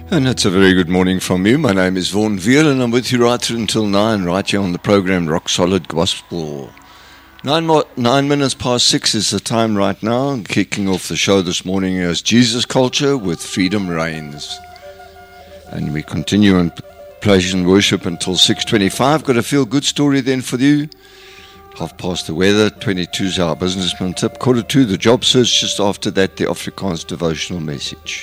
And it's a very good morning from me. My name is Vaughan Veal and I'm with you right through until 9, right here on the program Rock Solid Gospel. 9 minutes past 6 is the time right now. Kicking off the show this morning is Jesus Culture with Freedom Reigns. And we continue in praise and worship until 6:25. Got a feel-good story then for you. 1:30 the weather, 22 is our businessman tip, 1:45 the job search, just after that the Afrikaans devotional message.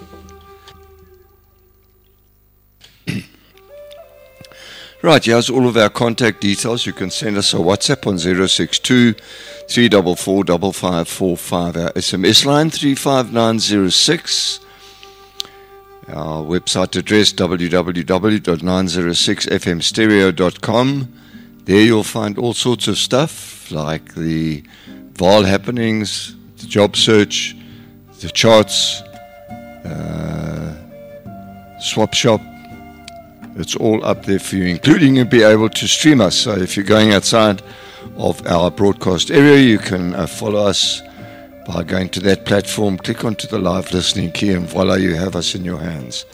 Right, here's all of our contact details. You can send us a WhatsApp on 062-344-5545. Our SMS line 35906. Our website address www.906fmstereo.com. There you'll find all sorts of stuff like the Vaal happenings, the job search, the charts, swap shop. It's all up there for you, including you'll be able to stream us. So if you're going outside of our broadcast area, you can follow us by going to that platform, click onto the live listening key, and voila, you have us in your hands.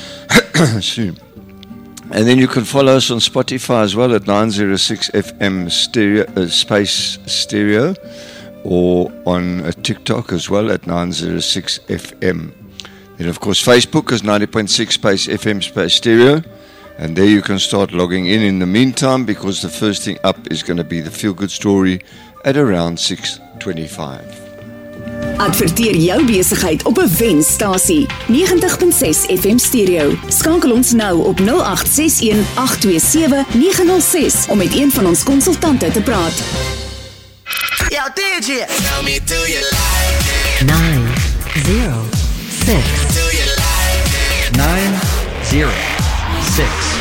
And then you can follow us on Spotify as well at 906 FM space stereo, or on TikTok as well at 906 FM. Then of course Facebook is 90.6 space FM space stereo. And there you can start logging in the meantime, because the first thing up is going to be the feel-good story at around 6:25. Adverteer jou besigheid op 'n wenstasie. 90.6 FM Stereo. Skakel ons nou op 0861 827 906 om met een van ons konsultante te praat. Yo, DJ, tell me, do you like it? 906. Do you like it? 906.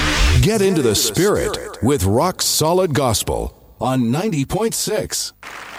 Get into the spirit with Rock Solid Gospel on 90.6.